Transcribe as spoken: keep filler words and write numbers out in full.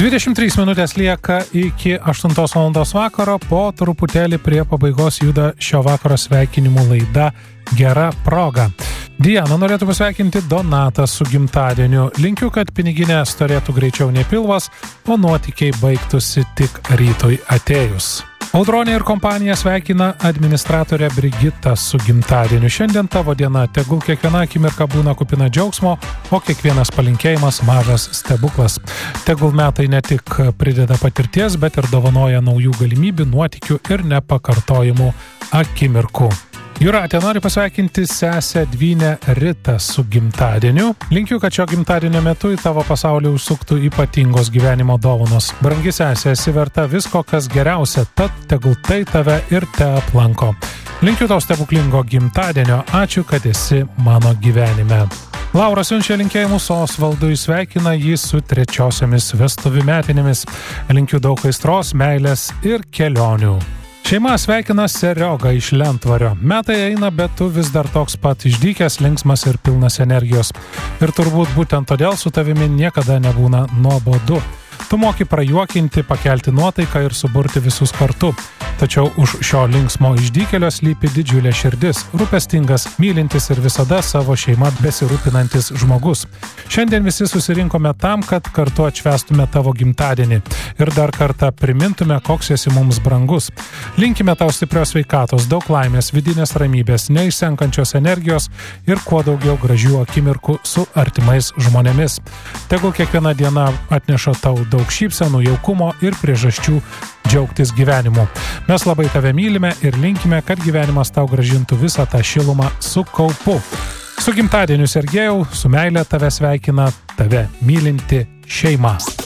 dvidešimt trys minutės lieka iki aštuntos valandos vakaro, po truputėlį prie pabaigos juda šio vakaro sveikinimų laida Gera proga. Diana norėtų pasveikinti Donatą su gimtadieniu. Linkiu, kad piniginė storėtų greičiau nei pilvas, o nuotykiai baigtųsi tik rytoj atėjus. Audronė ir kompanija sveikina administratorę Brigitą su gimtadieniu. Šiandien tavo diena, tegul kiekviena akimirka būna kupina džiaugsmo, o kiekvienas palinkėjimas mažas stebuklas. Tegul metai ne tik prideda patirties, bet ir dovanoja naujų galimybių, nuotykių ir nepakartojimų akimirkų. Jūratė nori pasveikinti sesę dvynę Ritą su gimtadieniu. Linkiu, kad šio gimtadienio metu į tavo pasaulį užsuktų ypatingos gyvenimo dovanos. Brangi sesė, esi verta visko, kas geriausia, tad tegul tai tave ir te aplanko. Linkiu tau stebuklingo gimtadienio, ačiū, kad esi mano gyvenime. Laura siunčia linkėjimus Osvaldui, sveikina jį su trečiosiomis vestuvių metinėmis. Linkiu daug aistros, meilės ir kelionių. Šeima sveikina Seriogą iš Lentvario. Metai eina, bet tu vis dar toks pat išdykęs, linksmas ir pilnas energijos. Ir turbūt būtent todėl su tavimi niekada nebūna nuobodu. Tu moki prajuokinti, pakelti nuotaiką ir suburti visus kartu. Tačiau už šio linksmo išdykėlio slypi didžiulė širdis, rūpestingas, mylintis ir visada savo šeima besirūpinantis žmogus. Šiandien visi susirinkome tam, kad kartu atšvęstume tavo gimtadienį ir dar kartą primintume, koks esi mums brangus. Linkime tau stiprios sveikatos, daug laimės, vidinės ramybės, neišsenkančios energijos ir kuo daugiau gražių akimirkų su artimais žmonėmis. Tegul kiekviena diena atneša tau daug šypsenų, jaukumo ir priežasčių džiaugtis gyvenimu. Mes labai tave mylime ir linkime, kad gyvenimas tau gražintų visą tą šilumą su kaupu. Su gimtadieniu, Sergejau, su meile tave sveikina tave mylinti šeima.